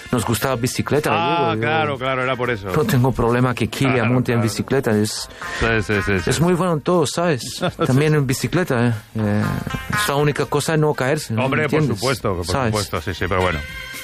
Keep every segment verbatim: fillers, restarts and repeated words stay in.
nos gustaba bicicleta. Ah, Gallego, claro, yo, claro, era por eso. No tengo problema que Kylian claro, monte claro. en bicicleta. Es, sí, sí, sí, sí. es muy bueno en todo, ¿sabes? También en bicicleta. Eh. Eh, es la única cosa no caerse. ¿no? Hombre, por ¿Entiendes? supuesto, por ¿sabes? supuesto, sí, sí, pero bueno.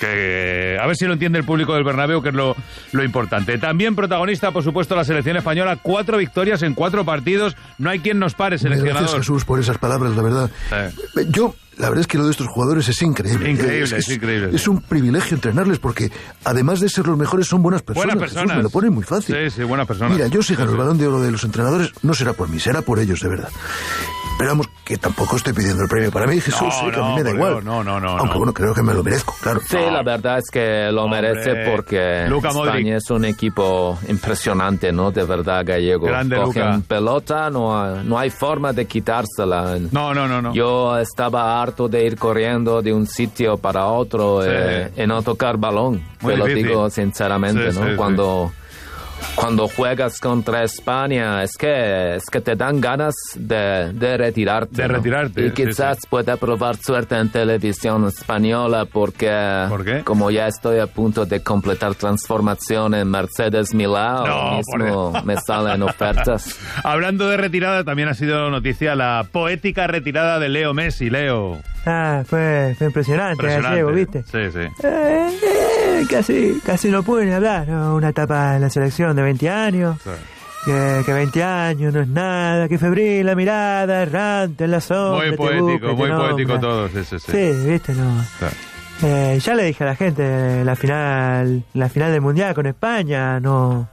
Que, a ver si lo entiende el público del Bernabéu, que es lo, lo importante. También protagonista, por supuesto, la selección española. Cuatro victorias en cuatro partidos. No hay quien nos pare, seleccionador. Gracias, Jesús, por esas palabras, la verdad. Sí. Yo, la verdad es que lo de estos jugadores es increíble. Increíble, es, es increíble. Es un privilegio entrenarles porque, además de ser los mejores, son buenas personas. Buenas personas. Jesús, me lo ponen muy fácil. Sí, sí, buenas personas. Mira, yo si gano sí, el Balón de Oro de los entrenadores, no será por mí, será por ellos, de verdad. Pero vamos, que tampoco estoy pidiendo el premio para mí, Jesús, No, sí, que no, a mí me da por igual. Dios, no, no, no, Aunque no. bueno, creo que me lo merezco, claro. Sí, la verdad es que lo Hombre, merece porque Luka España Modric. es un equipo impresionante, ¿no? De verdad, Gallego. Grande Cogen Luka. pelota, no hay, no hay forma de quitársela. No, no, no, no. Yo estaba harto de ir corriendo de un sitio para otro Sí. eh, y no tocar balón. Muy Te lo difícil. digo sinceramente, Sí, ¿no? sí, sí. Cuando... Cuando juegas contra España es que es que te dan ganas de, de retirarte. De ¿no? retirarte, Y sí, quizás sí. pueda probar suerte en televisión española porque ¿Por qué? como ya estoy a punto de completar transformación en Mercedes Milán, No, ahora por mismo Dios. me salen ofertas. Hablando de retirada, también ha sido noticia la poética retirada de Leo Messi. Leo. Ah, fue, fue impresionante, Impresionante. Gallego, ¿viste? Sí, sí. Eh, eh, casi, casi no pude ni hablar, ¿no? Una etapa en la selección de veinte años, Sí. que, que veinte años no es nada, que febril la mirada, errante en la sombra. Muy te poético, busca, te muy poético nombra. todo. Sí, sí, sí. Sí, viste, no. Sí. Eh, ya le dije a la gente, la final, la final del Mundial con España, no...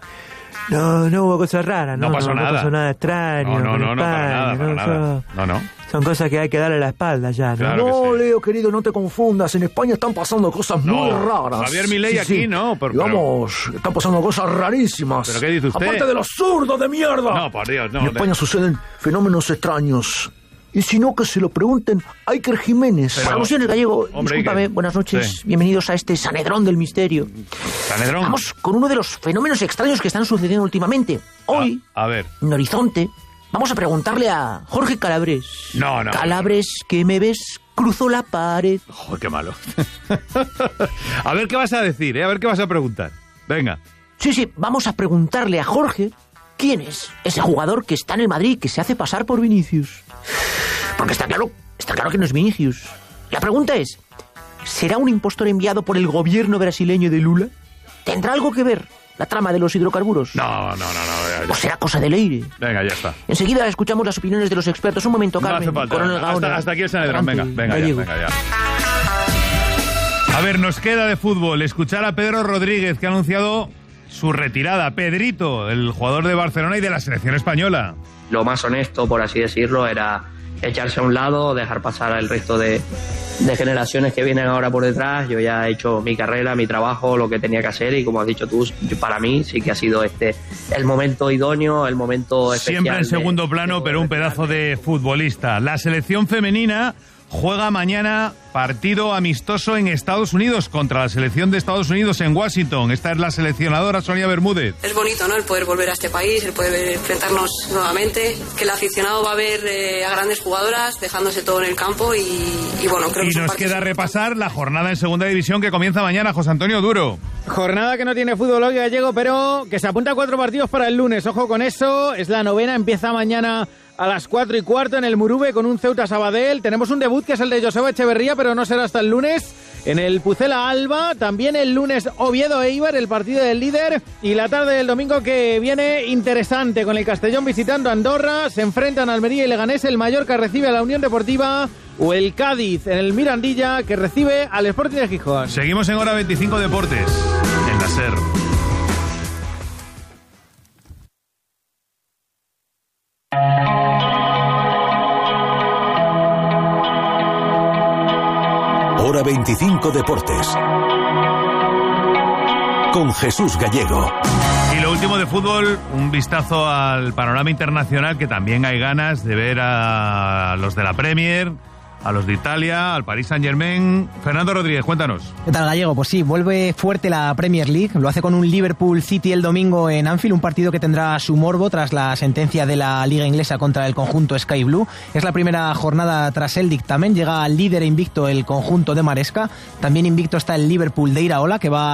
No, no hubo cosas raras, ¿no? No pasó nada. No pasó nada extraño. No, no, con no, no, para España, nada, para ¿no? nada. Son- No, no. Son cosas que hay que darle la espalda ya, ¿no? Claro que No, sí. Leo, querido, no te confundas. En España están pasando cosas No, muy raras. Javier Milei aquí no, pero- Digamos, están pasando cosas rarísimas. ¿Pero qué dice usted? Aparte de lo absurdo de mierda. No, por Dios, no. En España suceden fenómenos extraños. Y si no, que se lo pregunten a Iker Jiménez. Pero- Alusiones, Gallego. Hombre, Discúlpame, Iker. buenas noches. Sí. Bienvenidos a este Sanedrón del Misterio. Sanedrón. Vamos con uno de los fenómenos extraños que están sucediendo últimamente. Hoy, A, a ver. en Horizonte, vamos a preguntarle a Jorge Calabres. No, no. Calabres, ¿qué me ves? Cruzó la pared. Joder, qué malo. A ver qué vas a decir, ¿eh? A ver qué vas a preguntar. Venga. Sí, sí, vamos a preguntarle a Jorge quién es ese jugador que está en el Madrid que se hace pasar por Vinicius. Porque está claro, está claro que no es Vinicius. La pregunta es, ¿será un impostor enviado por el gobierno brasileño de Lula? ¿Tendrá algo que ver la trama de los hidrocarburos? No, no, no, no. Ya, ya. ¿O será cosa de Leire? Venga, ya está. Enseguida escuchamos las opiniones de los expertos. Un momento, No Carmen. hace falta. Coronel Gaona. Hasta, hasta aquí el Sanedrón. Venga, Adelante, venga, ya, Gallego. venga, ya. A ver, nos queda de fútbol escuchar a Pedro Rodríguez, que ha anunciado su retirada. Pedrito, el jugador de Barcelona y de la selección española. Lo más honesto, por así decirlo, era echarse a un lado, dejar pasar al resto de, de generaciones que vienen ahora por detrás. Yo ya he hecho mi carrera, mi trabajo, lo que tenía que hacer, y como has dicho tú, yo- para mí sí que ha sido este el momento idóneo, el momento especial. Siempre en de- segundo de plano, poder pero un retirarme. pedazo de futbolista. La selección femenina juega mañana partido amistoso en Estados Unidos contra la selección de Estados Unidos en Washington. Esta es la seleccionadora Sonia Bermúdez. Es bonito, ¿no? El poder volver a este país, el poder enfrentarnos nuevamente, que el aficionado va a ver eh, a grandes jugadoras dejándose todo en el campo y, y bueno, creo Y que es un nos partido queda importante. repasar la jornada en segunda división que comienza mañana. José Antonio Duro. Jornada que no tiene fútbol hoy, Gallego, pero que se apunta a cuatro partidos para el lunes. Ojo con eso, es la novena, empieza mañana a las cuatro y cuarto en el Murube con un Ceuta Sabadell. Tenemos un debut que es el de Joseba Echeverría, pero no será hasta el lunes. En el Pucela Alba, también el lunes Oviedo Eibar, el partido del líder. Y la tarde del domingo que viene interesante, con el Castellón visitando Andorra. Se enfrentan Almería y Leganés, el Mallorca recibe a la Unión Deportiva, o el Cádiz en el Mirandilla, que recibe al Sporting de Gijón. Seguimos en Hora veinticinco Deportes, en la SER. Hora veinticinco Deportes. Con Jesús Gallego. Y lo último de fútbol, un vistazo al panorama internacional, que también hay ganas de ver a los de la Premier, a los de Italia, al Paris Saint-Germain. Fernando Rodríguez, cuéntanos. ¿Qué tal, Gallego? Pues sí, vuelve fuerte la Premier League. Lo hace con un Liverpool City el domingo en Anfield, un partido que tendrá su morbo tras la sentencia de la Liga Inglesa contra el conjunto Sky Blue. Es la primera jornada tras el dictamen. Llega al líder invicto el conjunto de Maresca. También invicto está el Liverpool de Iraola, que va